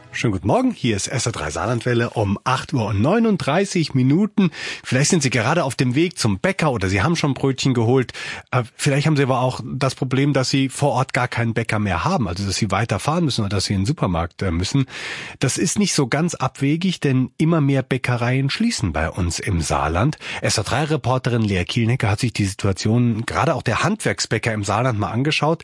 Schönen guten Morgen, hier ist SR3 Saarlandwelle um 8:39 Uhr. Vielleicht sind Sie gerade auf dem Weg zum Bäcker oder Sie haben schon Brötchen geholt. Vielleicht haben Sie aber auch das Problem, dass Sie vor Ort gar keinen Bäcker mehr haben, also dass Sie weiterfahren müssen oder dass Sie in den Supermarkt müssen. Das ist nicht so ganz abwegig, denn immer mehr Bäckereien schließen bei uns im Saarland. SR3-Reporterin Lea Kielnecke hat sich die Situation gerade auch der Handwerksbäcker im Saarland mal angeschaut.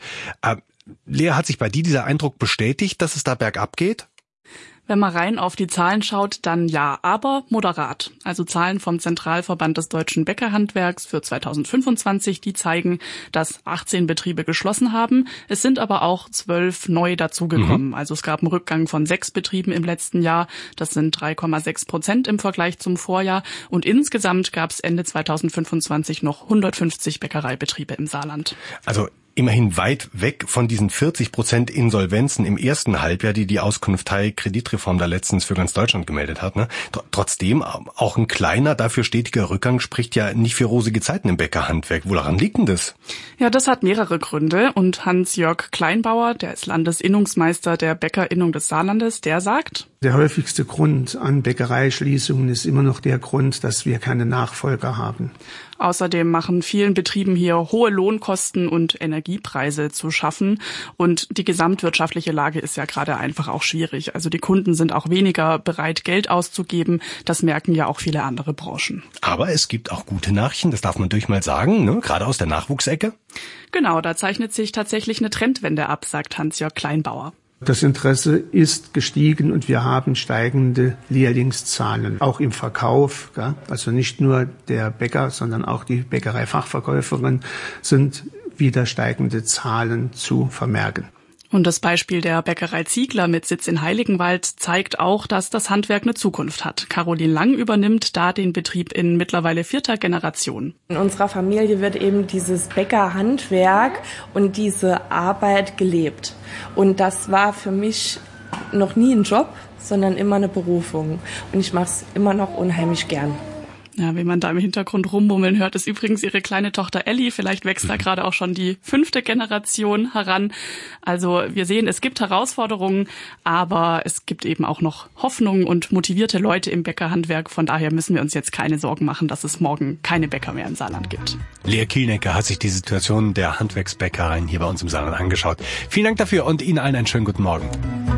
Lea, hat sich bei dir dieser Eindruck bestätigt, dass es da bergab geht? Wenn man rein auf die Zahlen schaut, dann ja, aber moderat. Also Zahlen vom Zentralverband des deutschen Bäckerhandwerks für 2025, die zeigen, dass 18 Betriebe geschlossen haben. Es sind aber auch 12 neu dazugekommen. Also es gab einen Rückgang von 6 Betrieben im letzten Jahr. Das sind 3,6% im Vergleich zum Vorjahr. Und insgesamt gab es Ende 2025 noch 150 Bäckereibetriebe im Saarland. Also immerhin weit weg von diesen 40% Insolvenzen im ersten Halbjahr, die Auskunft Kreditreform da letztens für ganz Deutschland gemeldet hat. Ne? Trotzdem, auch ein kleiner, dafür stetiger Rückgang spricht ja nicht für rosige Zeiten im Bäckerhandwerk. Woran liegt denn das? Ja, das hat mehrere Gründe. Und Hans-Jörg Kleinbauer, der ist Landesinnungsmeister der Bäckerinnung des Saarlandes, der sagt: Der häufigste Grund an Bäckereischließungen ist immer noch der Grund, dass wir keine Nachfolger haben. Außerdem machen vielen Betrieben hier hohe Lohnkosten und Energiepreise zu schaffen. Und die gesamtwirtschaftliche Lage ist ja gerade einfach auch schwierig. Also die Kunden sind auch weniger bereit, Geld auszugeben. Das merken ja auch viele andere Branchen. Aber es gibt auch gute Nachrichten, das darf man durch mal sagen, ne? Gerade aus der Nachwuchsecke. Genau, da zeichnet sich tatsächlich eine Trendwende ab, sagt Hans-Jörg Kleinbauer. Das Interesse ist gestiegen und wir haben steigende Lehrlingszahlen, auch im Verkauf. Also nicht nur der Bäcker, sondern auch die Bäckereifachverkäuferin sind wieder steigende Zahlen zu vermerken. Und das Beispiel der Bäckerei Ziegler mit Sitz in Heiligenwald zeigt auch, dass das Handwerk eine Zukunft hat. Caroline Lang übernimmt da den Betrieb in mittlerweile 4. Generation. In unserer Familie wird eben dieses Bäckerhandwerk und diese Arbeit gelebt. Und das war für mich noch nie ein Job, sondern immer eine Berufung. Und ich mache es immer noch unheimlich gern. Ja, wie man da im Hintergrund rummummeln hört, ist übrigens ihre kleine Tochter Elli. Vielleicht wächst da gerade auch schon die 5. Generation heran. Also wir sehen, es gibt Herausforderungen, aber es gibt eben auch noch Hoffnung und motivierte Leute im Bäckerhandwerk. Von daher müssen wir uns jetzt keine Sorgen machen, dass es morgen keine Bäcker mehr im Saarland gibt. Lea Kielnecke hat sich die Situation der Handwerksbäckereien hier bei uns im Saarland angeschaut. Vielen Dank dafür und Ihnen allen einen schönen guten Morgen.